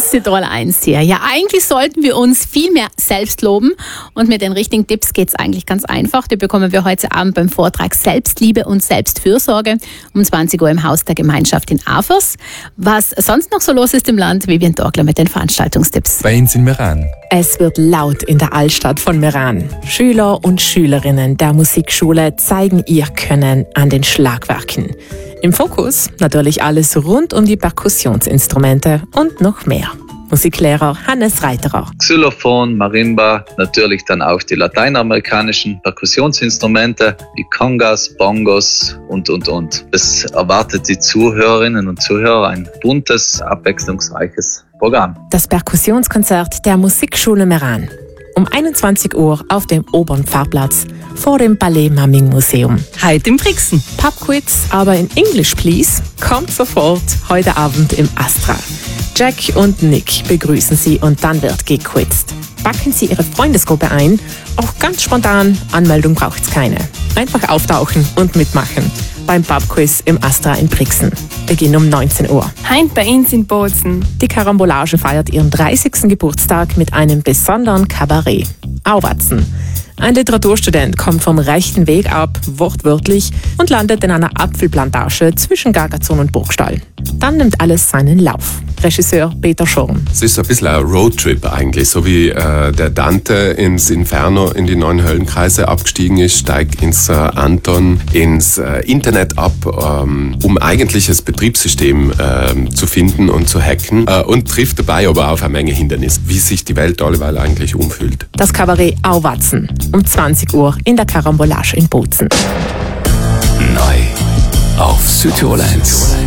Südtirol 1 hier. Ja, eigentlich sollten wir uns viel mehr selbst loben. Und mit den richtigen Tipps geht es eigentlich ganz einfach. Die bekommen wir heute Abend beim Vortrag Selbstliebe und Selbstfürsorge um 20 Uhr im Haus der Gemeinschaft in Afers. Was sonst noch so los ist im Land, Vivian Dorgler mit den Veranstaltungstipps. Bei uns in Meran. Es wird laut in der Altstadt von Meran. Schüler und Schülerinnen der Musikschule zeigen ihr Können an den Schlagwerken. Im Fokus natürlich alles rund um die Perkussionsinstrumente und noch mehr. Musiklehrer Hannes Reiterer. Xylophon, Marimba, natürlich dann auch die lateinamerikanischen Perkussionsinstrumente wie Congas, Bongos und. Es erwartet die Zuhörerinnen und Zuhörer ein buntes, abwechslungsreiches Programm. Das Perkussionskonzert der Musikschule Meran. Um 21 Uhr auf dem oberen Pfarrplatz vor dem Palais Maming Museum. Heute im Brixen. Pubquiz, aber in English please, kommt sofort heute Abend im Astra. Jack und Nick begrüßen Sie und dann wird gequizt. Packen Sie Ihre Freundesgruppe ein, auch ganz spontan, Anmeldung braucht's keine. Einfach auftauchen und mitmachen beim Pubquiz im Astra in Brixen. Beginn um 19 Uhr. Heint bei uns in Bozen. Die Karambolage feiert ihren 30. Geburtstag mit einem besonderen Kabarett. Auwatzen. Ein Literaturstudent kommt vom rechten Weg ab, wortwörtlich, und landet in einer Apfelplantage zwischen Gargazon und Burgstall. Dann nimmt alles seinen Lauf. Regisseur Peter Schorn. Es ist ein bisschen ein Roadtrip eigentlich, so wie der Dante ins Inferno in die 9 Höllenkreise abgestiegen ist, steigt ins Anton ins Internet ab, um eigentlich das Betriebssystem zu finden und zu hacken und trifft dabei aber auf eine Menge Hindernisse, wie sich die Welt alleweil eigentlich umfühlt. Das Kabarett Auwatzen um 20 Uhr in der Karambolage in Bozen. Neu auf Südtirol 1.